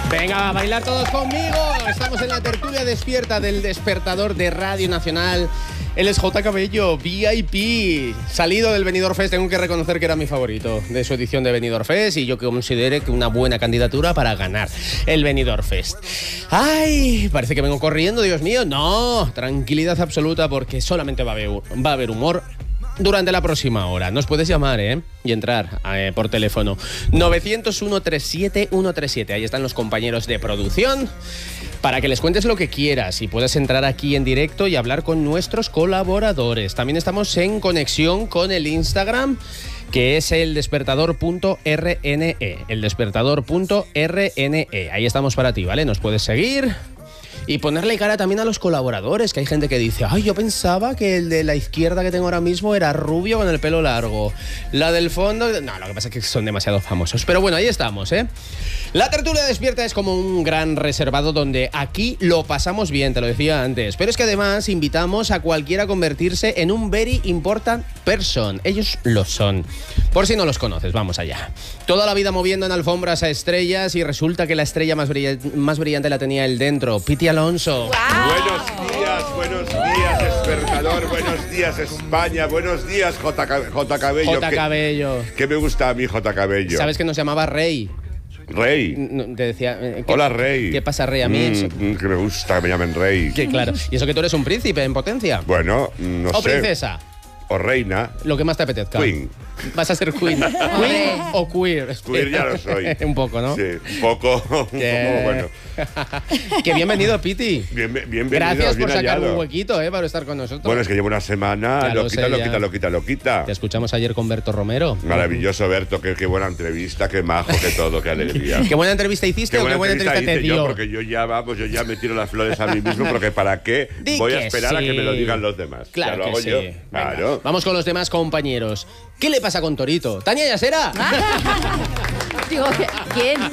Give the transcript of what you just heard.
Venga, a bailar todos conmigo. Estamos en la tertulia despierta del despertador de Radio Nacional. Él es J. Cabello, VIP. Salido del Benidorm Fest, tengo que reconocer que era mi favorito de su edición de Benidorm Fest y yo considero que una buena candidatura para ganar el Benidorm Fest. ¡Ay! Parece que vengo corriendo, Dios mío. No, tranquilidad absoluta porque solamente va a haber humor durante la próxima hora. Nos puedes llamar, y entrar por teléfono. 900-137-137. Ahí están los compañeros de producción para que les cuentes lo que quieras y puedas entrar aquí en directo y hablar con nuestros colaboradores. También estamos en conexión con el Instagram, que es el despertador.rne. El despertador.rne. Ahí estamos para ti, ¿vale? Nos puedes seguir y ponerle cara también a los colaboradores, que hay gente que dice, ay, yo pensaba que el de la izquierda que tengo ahora mismo era rubio con el pelo largo. La del fondo... No, lo que pasa es que son demasiado famosos. Pero bueno, ahí estamos, La tertulia despierta es como un gran reservado donde aquí lo pasamos bien, te lo decía antes. Pero es que además invitamos a cualquiera a convertirse en un very important person. Ellos lo son. Por si no los conoces, vamos allá. Toda la vida moviendo en alfombras a estrellas y resulta que la estrella más brillante la tenía él dentro. Piti Alonso. Wow. Buenos días, despertador. Buenos días, España. Buenos días, J. Cabello. J. Cabello. ¿Qué me gusta a mí, J. Cabello? ¿Sabes que nos llamaba Rey? Rey. Te decía, hola, Rey. ¿Qué pasa, Rey? A mí eso. Que me gusta que me llamen Rey. Que claro. ¿Y eso que tú eres un príncipe en potencia? Bueno, no sé. ¿O princesa? O reina. Lo que más te apetezca. Queen. ¿Vas a ser queen? ¿Queen o queer? Queer ya lo soy. Un poco, ¿no? Sí, un poco bueno. Que bienvenido, Piti. Bienvenido. Gracias por sacar hallado. un huequito, para estar con nosotros. Bueno, es que llevo una semana loquita. Te escuchamos ayer con Berto Romero. Maravilloso, Berto. Qué buena entrevista, qué majo, qué todo, qué alegría. ¿Qué buena entrevista hiciste o qué buena entrevista te dio? Porque yo ya me tiro las flores a mí mismo, porque ¿para qué voy a esperar a que me lo digan los demás? Claro, ya lo que hago sí. yo. Venga, Claro. vamos con los demás compañeros. ¿Qué le pasa con Torito? ¿Tania Yasera? Digo, ¿quién?